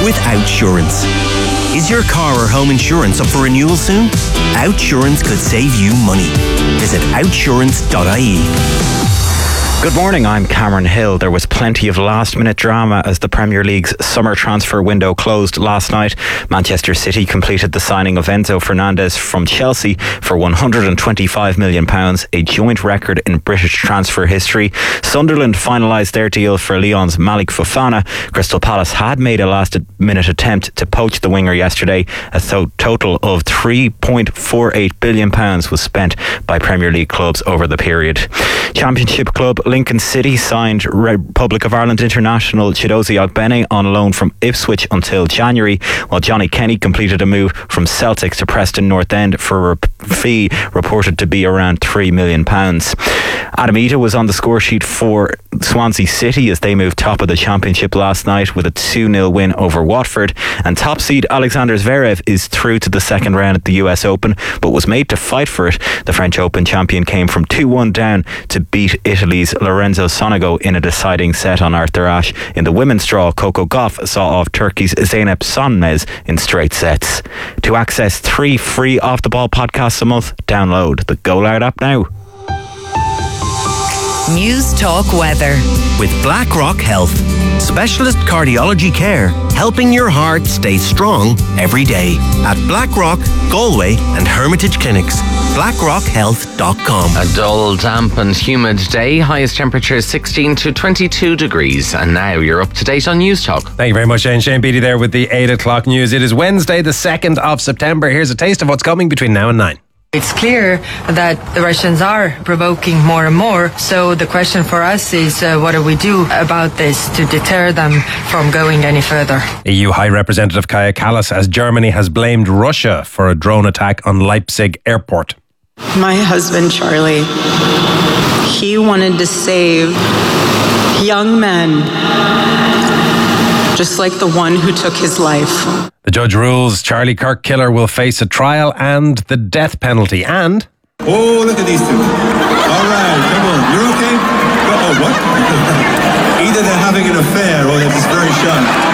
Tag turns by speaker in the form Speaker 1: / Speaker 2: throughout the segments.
Speaker 1: with Outsurance. Is your car or home insurance up for renewal soon? Outsurance could save you money. Visit outsurance.ie.
Speaker 2: Good morning, I'm Cameron Hill. There was plenty of last-minute drama as the Premier League's summer transfer window closed last night. Manchester City completed the signing of Enzo Fernandez from Chelsea for £125 million, a joint record in British transfer history. Sunderland finalised their deal for Lyon's Malik Fofana. Crystal Palace had made a last-minute attempt to poach the winger yesterday. A total of £3.48 billion was spent by Premier League clubs over the period. Championship club Lincoln City signed Republic of Ireland international Chidozie Ogbene on loan from Ipswich until January, while Johnny Kenny completed a move from Celtic to Preston North End for a fee reported to be around £3 million. Adam Ita was on the score sheet for Swansea City as they moved top of the championship last night with a 2-0 win over Watford, and top seed Alexander Zverev is through to the second round at the US Open but was made to fight for it. The French Open champion came from 2-1 down to beat Italy's Lorenzo Sonego in a deciding set on Arthur Ashe. In the women's draw, Coco Gauff saw off Turkey's Zeynep Sonmez in straight sets. To access 3 free off-the-ball podcasts a month, download the Go Loud app now.
Speaker 3: News Talk Weather
Speaker 1: with BlackRock Health. Specialist cardiology care, helping your heart stay strong every day. At BlackRock, Galway and Hermitage Clinics. BlackRockHealth.com.
Speaker 4: A dull, damp and humid day. Highest temperature 16 to 22 degrees. And now you're up to date on News Talk.
Speaker 5: Thank you very much, Shane. Shane Beatty there with the 8 o'clock news. It is Wednesday, the 2nd of September. Here's a taste of what's coming between now and 9.
Speaker 6: It's clear that the Russians are provoking more and more. So the question for us is, what do we do about this to deter them from going any further?
Speaker 5: EU High Representative Kaja Kallas as Germany has blamed Russia for a drone attack on Leipzig airport.
Speaker 7: My husband, Charlie, he wanted to save young men, just like the one who took his life.
Speaker 5: The judge rules Charlie Kirk killer will face a trial and the death penalty. And
Speaker 8: oh, look at these two. All right, come on. You're okay? Oh, what? Either they're having an affair or they're just very shy.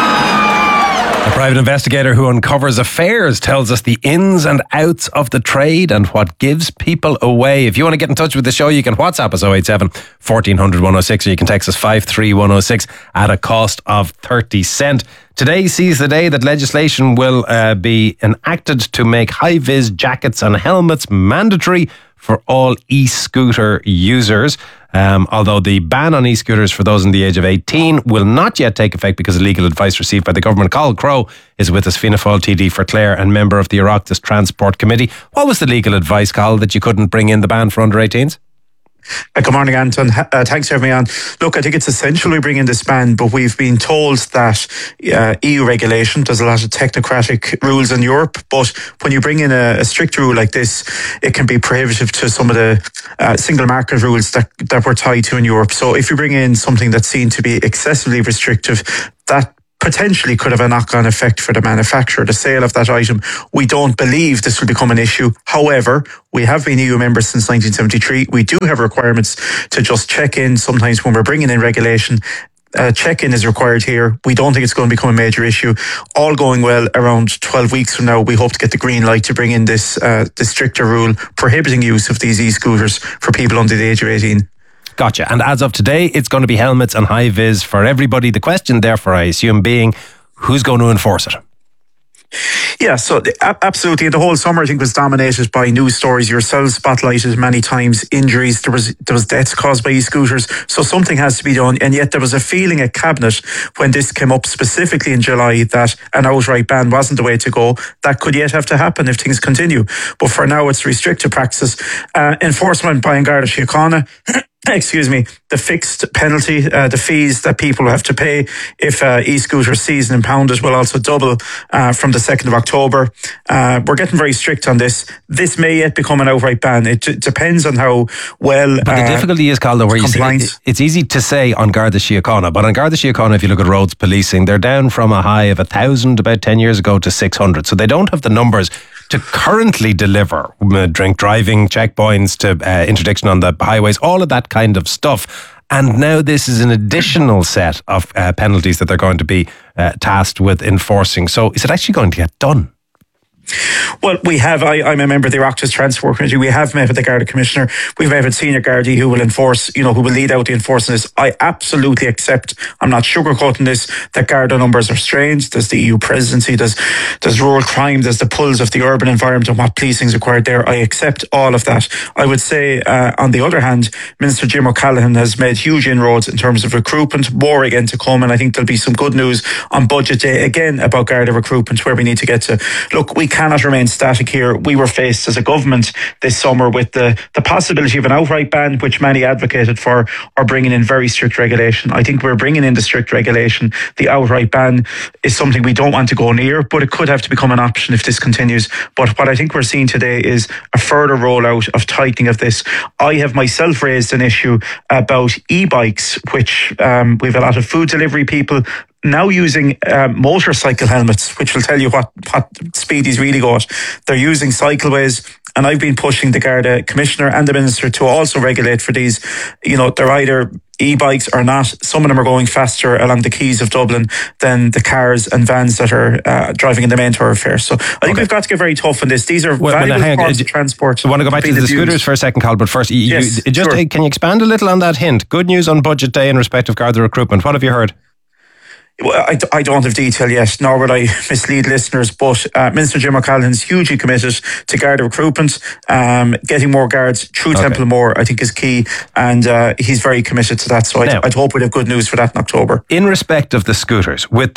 Speaker 5: A private investigator who uncovers affairs tells us the ins and outs of the trade and what gives people away. If you want to get in touch with the show, you can WhatsApp us 087 1400 106, or you can text us 53106 at a cost of 30 cents. Today sees the day that legislation will be enacted to make high-vis jackets and helmets mandatory for all e-scooter users. Although the ban on e-scooters for those in the age of 18 will not yet take effect because of legal advice received by the government. Cathal Crowe is with us, Fianna Fáil TD for Clare and member of the Oireachtas Transport Committee. What was the legal advice, Cathal, that you couldn't bring in the ban for under 18s?
Speaker 9: Good morning, Anton. Thanks for having me on. Look, I think it's essential we bring in this ban, but we've been told that EU regulation, there's a lot of technocratic rules in Europe, but when you bring in a strict rule like this, it can be prohibitive to some of the single market rules that we're tied to in Europe. So if you bring in something that's seen to be excessively restrictive, that potentially could have a knock-on effect for the manufacturer, the sale of that item. We don't believe this will become an issue. However, we have been EU members since 1973. We do have requirements to just check in sometimes when we're bringing in regulation. Check-in is required here. We don't think it's going to become a major issue. All going well, around 12 weeks from now, we hope to get the green light to bring in this stricter rule prohibiting use of these e-scooters for people under the age of 18.
Speaker 5: Gotcha. And as of today, it's going to be helmets and high-vis for everybody. The question, therefore, I assume being, who's going to enforce it?
Speaker 9: Yeah, so absolutely. The whole summer, I think, was dominated by news stories. Yourselves spotlighted many times injuries. There was deaths caused by e-scooters. So something has to be done. And yet there was a feeling at Cabinet when this came up specifically in July that an outright ban wasn't the way to go. That could yet have to happen if things continue. But for now, it's restricted practice. Enforcement by An Garda Síochána. The fixed penalty, the fees that people have to pay if e-scooter seized and impounded will also double from the 2nd of October. We're getting very strict on this. This may yet become an outright ban. It depends on how well...
Speaker 5: But the difficulty is, Calder, where you say it's easy to say on Garda Síochána, but on Garda Síochána, if you look at roads policing, they're down from a high of 1,000 about 10 years ago to 600. So they don't have the numbers to currently deliver drink driving checkpoints to interdiction on the highways, all of that kind of stuff. And now this is an additional set of penalties that they're going to be tasked with enforcing. So is it actually going to get done?
Speaker 9: Well, we have. I'm a member of the Oireachtas Transport Committee. We have met with the Garda Commissioner. We've met with Senior Gardaí who will enforce, who will lead out the enforcing this. I absolutely accept, I'm not sugarcoating this, that Garda numbers are strange. There's the EU presidency, there's rural crime, there's the pulls of the urban environment and what policing is required there. I accept all of that. I would say, on the other hand, Minister Jim O'Callaghan has made huge inroads in terms of recruitment, more again to come, and I think there'll be some good news on budget day again about Garda recruitment, where we need to get to. Look, we cannot remain static here. We were faced as a government this summer with the possibility of an outright ban, which many advocated for, or bringing in very strict regulation. I think we're bringing in the strict regulation. The outright ban is something we don't want to go near, but it could have to become an option if this continues. But what I think we're seeing today is a further rollout of tightening of this. I have myself raised an issue about e-bikes, which we have a lot of food delivery people now using motorcycle helmets, which will tell you what speed he's really got. They're using cycleways, and I've been pushing the Garda Commissioner and the Minister to also regulate for these. They're either e-bikes or not. Some of them are going faster along the quays of Dublin than the cars and vans that are driving in the main thoroughfare. So I think we've got to get very tough on this. These are valuable forms of transport.
Speaker 5: I want to go back to the scooters for a second, Carl, but first,
Speaker 9: sure.
Speaker 5: Can you expand a little on that hint? Good news on budget day in respect of Garda recruitment. What have you heard?
Speaker 9: Well, I don't have detail yet, nor would I mislead listeners, but Minister Jim O'Callaghan's hugely committed to Garda recruitment. Getting more guards through Templemore, I think, is key, and he's very committed to that. So I'd hope we'd have good news for that in October.
Speaker 5: In respect of the scooters, with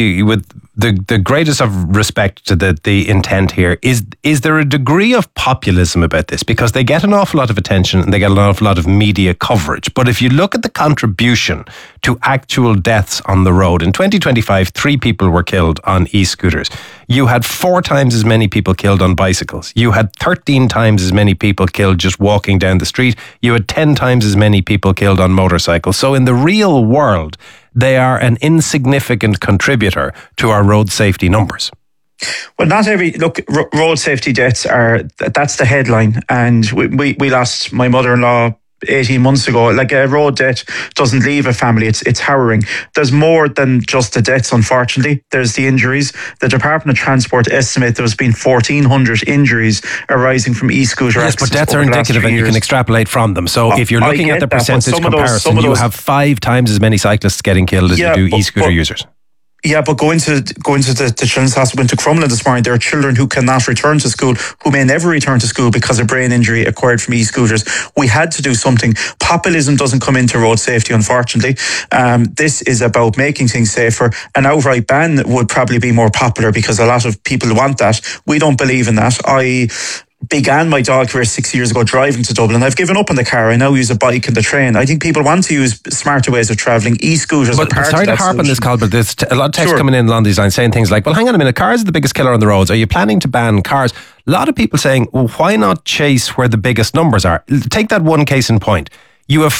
Speaker 5: the greatest of respect to the intent here, is there a degree of populism about this? Because they get an awful lot of attention and they get an awful lot of media coverage. But if you look at the contribution to actual deaths on the road, in 2025, 3 people were killed on e-scooters. You had 4 times as many people killed on bicycles. You had 13 times as many people killed just walking down the street. You had 10 times as many people killed on motorcycles. So in the real world, they are an insignificant contributor to our road safety numbers.
Speaker 9: Well, not every road safety deaths that's the headline, and we lost my mother-in-law 18 months ago. Like, a road death doesn't leave a family. It's harrowing. There's more than just the deaths, unfortunately. There's the injuries. The Department of Transport estimate there's been 1,400 injuries arising from e-scooter accidents.
Speaker 5: Yes, but deaths are indicative and you can extrapolate from them. So if you're looking at the percentage comparison, you have 5 times as many cyclists getting killed as you do e-scooter users.
Speaker 9: Yeah, but go into the Children's Hospital into Crumlin this morning. There are children who cannot return to school, who may never return to school because of brain injury acquired from e-scooters. We had to do something. Populism doesn't come into road safety, unfortunately. This is about making things safer. An outright ban would probably be more popular because a lot of people want that. We don't believe in that. I began my dog career 6 years ago driving to Dublin. I've given up on the car. I now use a bike and the train. I think people want to use smarter ways of travelling. E-scooters are part of that.
Speaker 5: Sorry to harp on this, Carl, but there's a lot of text coming in along these lines saying things like, well, hang on a minute, cars are the biggest killer on the roads. Are you planning to ban cars? A lot of people saying, well, why not chase where the biggest numbers are? Take that one case in point. You have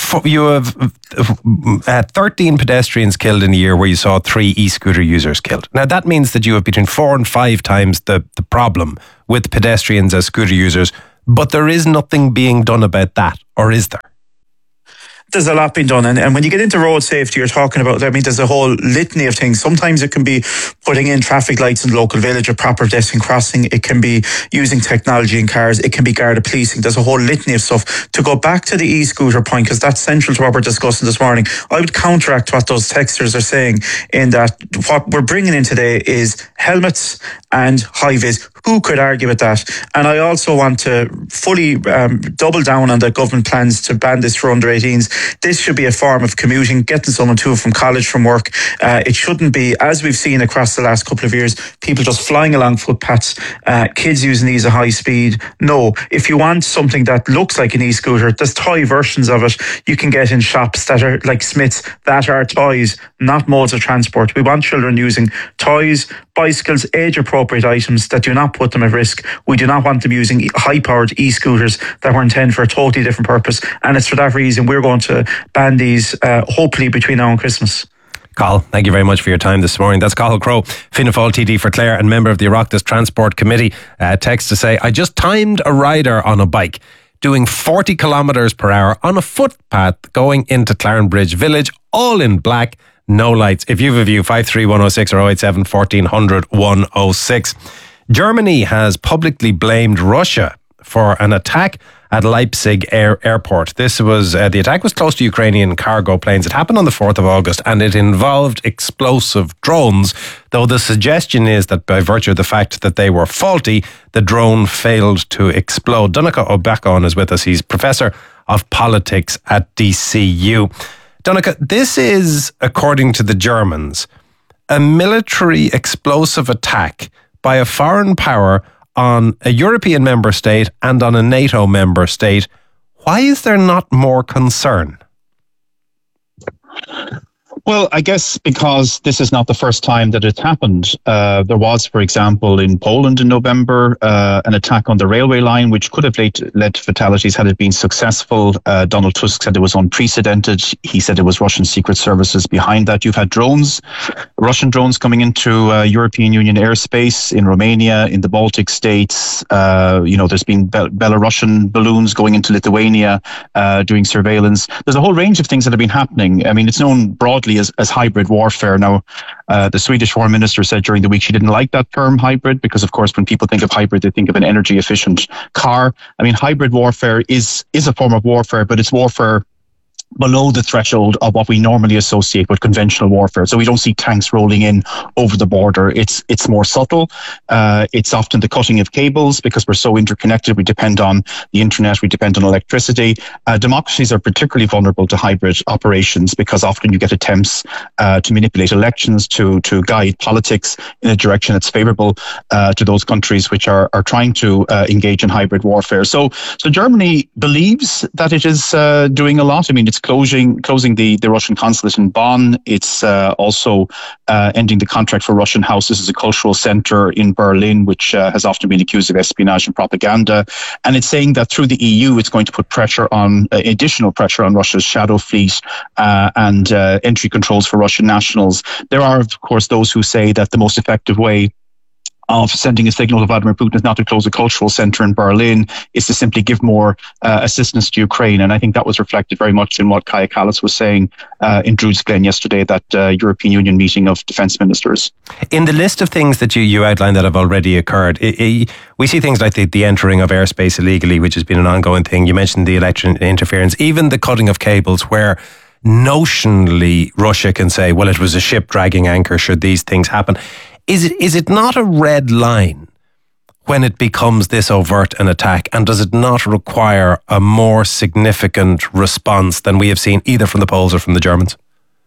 Speaker 5: 13 pedestrians killed in a year where you saw 3 e-scooter users killed. Now, that means that you have between 4 and 5 times the problem with pedestrians as scooter users, but there is nothing being done about that, or is there?
Speaker 9: There's a lot being done, and when you get into road safety, you're talking about, there's a whole litany of things. Sometimes it can be putting in traffic lights in the local village, a proper pedestrian crossing. It can be using technology in cars. It can be Garda policing. There's a whole litany of stuff. To go back to the e-scooter point, because that's central to what we're discussing this morning, I would counteract what those texters are saying in that what we're bringing in today is helmets and high-vis. Who could argue with that? And I also want to fully double down on the government plans to ban this for under 18s. This should be a form of commuting, getting someone to and from college, from work. It shouldn't be, as we've seen across the last couple of years, people just flying along footpaths, kids using these at high speed. No, if you want something that looks like an e-scooter, there's toy versions of it you can get in shops that are like Smith's, that are toys, not modes of transport. We want children using toys, bicycles, age-appropriate items that do not put them at risk. We do not want them using high-powered e-scooters that were intended for a totally different purpose. And it's for that reason we're going to ban these, hopefully between now and Christmas.
Speaker 5: Carl, thank you very much for your time this morning. That's Cathal Crowe, Fianna Fáil TD for Clare and member of the Oireachtas Transport Committee. Text to say, I just timed a rider on a bike. doing 40 kilometres per hour on a footpath going into Clarenbridge Village, all in black, no lights. If you have a view, 53106 or 087 1400 106. Germany has publicly blamed Russia for an attack at Leipzig airport. This was the attack was close to Ukrainian cargo planes. It happened on the 4th of August and it involved explosive drones, though the suggestion is that by virtue of the fact that they were faulty, the drone failed to explode. Donncha O'Bacon is with us. He's Professor of Politics at DCU. Donncha, this is, according to the Germans, a military explosive attack by a foreign power on a European member state and on a NATO member state. Why is there not more concern?
Speaker 3: Well, I guess because this is not the first time that it's happened. There was, for example, in Poland in November, an attack on the railway line, which could have led to fatalities had it been successful. Donald Tusk said it was unprecedented. He said it was Russian secret services behind that. You've had drones, Russian drones coming into European Union airspace in Romania, in the Baltic states. There's been Belarusian balloons going into Lithuania, doing surveillance. There's a whole range of things that have been happening. I mean, it's known broadly as hybrid warfare. Now, the Swedish foreign minister said during the week she didn't like that term hybrid because, of course, when people think of hybrid, they think of an energy efficient car. I mean, hybrid warfare is a form of warfare, but it's warfare below the threshold of what we normally associate with conventional warfare. So we don't see tanks rolling in over the border. It's more subtle. It's often the cutting of cables because we're so interconnected. We depend on the internet. We depend on electricity. Democracies are particularly vulnerable to hybrid operations because often you get attempts to manipulate elections, to guide politics in a direction that's favorable to those countries which are trying to engage in hybrid warfare. So Germany believes that it is doing a lot. I mean, it's closing the Russian consulate in Bonn. It's also ending the contract for Russian House. This is a cultural center in Berlin, which has often been accused of espionage and propaganda. And it's saying that through the EU, it's going to put additional pressure on Russia's shadow fleet and entry controls for Russian nationals. There are, of course, those who say that the most effective way of sending a signal to Vladimir Putin is not to close a cultural center in Berlin, is to simply give more assistance to Ukraine. And I think that was reflected very much in what Kaja Kallas was saying in Druids Glen yesterday, that European Union meeting of defence ministers.
Speaker 5: In the list of things that you outlined that have already occurred, we see things like the entering of airspace illegally, which has been an ongoing thing. You mentioned the election interference, even the cutting of cables where notionally Russia can say, well, it was a ship dragging anchor should these things happen. Is it not a red line when it becomes this overt an attack? And does it not require a more significant response than we have seen either from the Poles or from the Germans?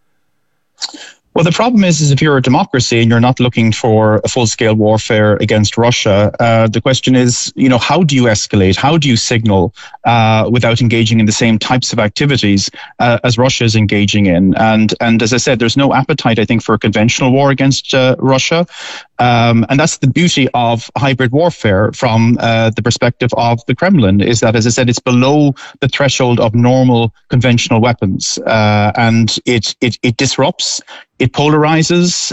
Speaker 3: Well, the problem is if you're a democracy and you're not looking for a full-scale warfare against Russia, the question is, how do you escalate? How do you signal without engaging in the same types of activities as Russia is engaging in? And as I said, there's no appetite, I think, for a conventional war against Russia. And that's the beauty of hybrid warfare from the perspective of the Kremlin, is that, as I said, it's below the threshold of normal conventional weapons. And it disrupts, it polarizes,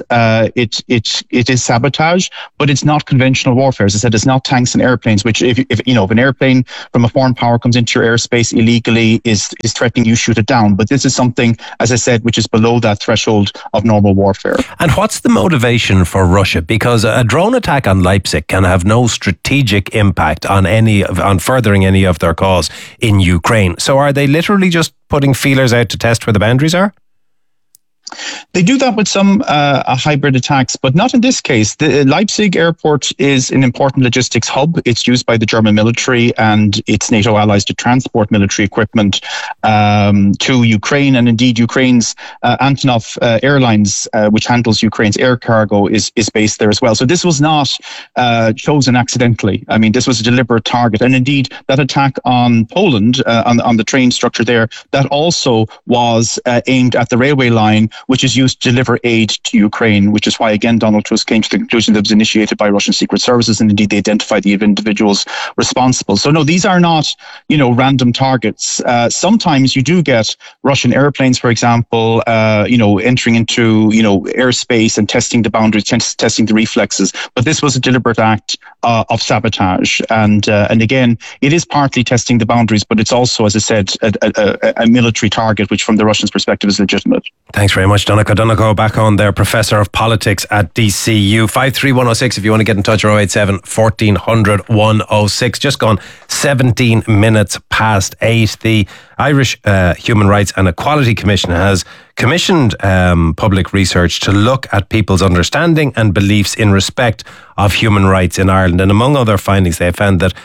Speaker 3: it is sabotage, but it's not conventional warfare. As I said, it's not tanks and airplanes, which if an airplane from a foreign power comes into your airspace illegally is threatening you, shoot it down. But this is something, as I said, which is below that threshold of normal warfare.
Speaker 5: And what's the motivation for Russia? Because a drone attack on Leipzig can have no strategic impact on furthering any of their cause in Ukraine. So are they literally just putting feelers out to test where the boundaries are?
Speaker 3: They do that with some hybrid attacks, but not in this case. The Leipzig airport is an important logistics hub. It's used by the German military and its NATO allies to transport military equipment to Ukraine. And indeed, Ukraine's Antonov Airlines, which handles Ukraine's air cargo, is based there as well. So this was not chosen accidentally. I mean, this was a deliberate target. And indeed, that attack on Poland, on the train structure there, that also was aimed at the railway line, which is used to deliver aid to Ukraine, which is why, again, Donald Tusk came to the conclusion that it was initiated by Russian secret services, and indeed they identified the individuals responsible. So no, these are not, random targets. Sometimes you do get Russian airplanes, for example, entering into, airspace and testing the boundaries, testing the reflexes. But this was a deliberate act of sabotage. And again, it is partly testing the boundaries, but it's also, as I said, a military target, which from the Russians' perspective is legitimate.
Speaker 5: Thanks very much, Donncha. Donncha back on there, Professor of Politics at DCU. 53106 if you want to get in touch, or 087 1400 106. Just gone 17 minutes past 8. The Irish Human Rights and Equality Commission has commissioned public research to look at people's understanding and beliefs in respect of human rights in Ireland. And among other findings, they found that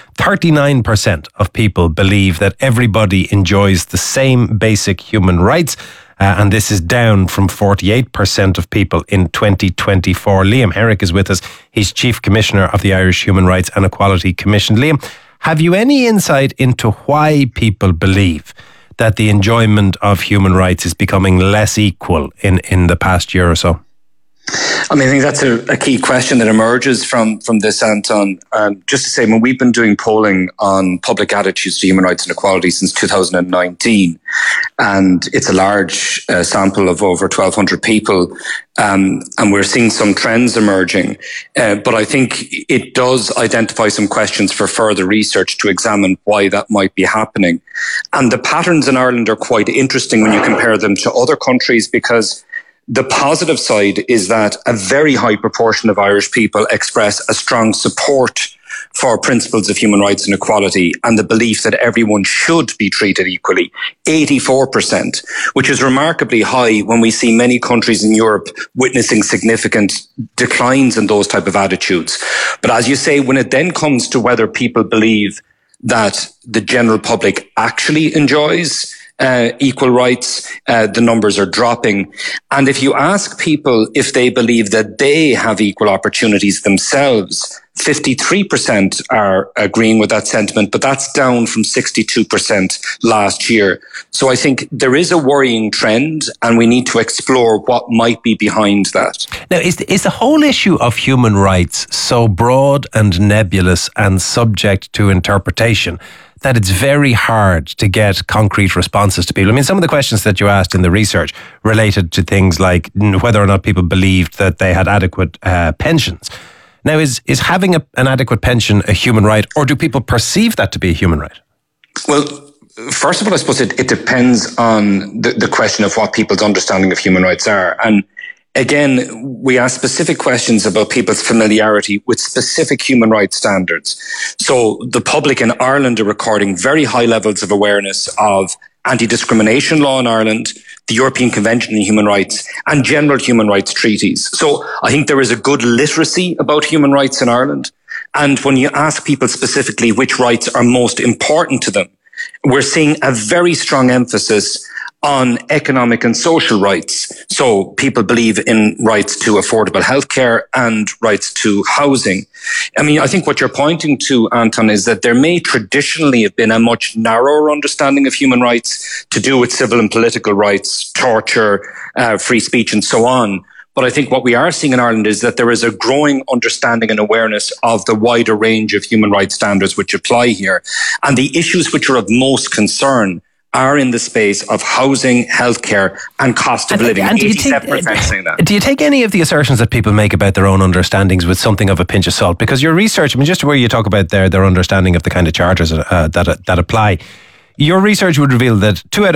Speaker 5: 39% of people believe that everybody enjoys the same basic human rights. And this is down from 48% of people in 2024. Liam Herrick is with us. He's Chief Commissioner of the Irish Human Rights and Equality Commission. Liam, have you any insight into why people believe that the enjoyment of human rights is becoming less equal in the past year or so?
Speaker 10: I think that's a key question that emerges from this, Anton. Just to say, we've been doing polling on public attitudes to human rights and equality since 2019, and it's a large sample of over 1,200 people, and we're seeing some trends emerging. But I think it does identify some questions for further research to examine why that might be happening. And the patterns in Ireland are quite interesting when you compare them to other countries, because the positive side is that a very high proportion of Irish people express a strong support for principles of human rights and equality and the belief that everyone should be treated equally. 84%, which is remarkably high when we see many countries in Europe witnessing significant declines in those type of attitudes. But as you say, when it then comes to whether people believe that the general public actually enjoys equal rights, the numbers are dropping. And if you ask people if they believe that they have equal opportunities themselves, 53% are agreeing with that sentiment, but that's down from 62% last year. So I think there is a worrying trend, and we need to explore what might be behind that.
Speaker 5: Now, is the whole issue of human rights so broad and nebulous and subject to interpretation that it's very hard to get concrete responses to people? Some of the questions that you asked in the research related to things like whether or not people believed that they had adequate pensions. Now, is having an adequate pension a human right, or do people perceive that to be a human right?
Speaker 10: Well, first of all, I suppose it depends on the question of what people's understanding of human rights are. And again, we ask specific questions about people's familiarity with specific human rights standards. So the public in Ireland are recording very high levels of awareness of anti-discrimination law in Ireland, the European Convention on Human Rights, and general human rights treaties. So I think there is a good literacy about human rights in Ireland. And when you ask people specifically which rights are most important to them, we're seeing a very strong emphasis on economic and social rights. So people believe in rights to affordable healthcare and rights to housing. I think what you're pointing to, Anton, is that there may traditionally have been a much narrower understanding of human rights to do with civil and political rights, torture, free speech, and so on. But I think what we are seeing in Ireland is that there is a growing understanding and awareness of the wider range of human rights standards which apply here. And the issues which are of most concern are in the space of housing, healthcare, and cost of living. 87% saying that.
Speaker 5: Do you take any of the assertions that people make about their own understandings with something of a pinch of salt? Because your research, just where you talk about their understanding of the kind of charters that apply, your research would reveal that 2 out of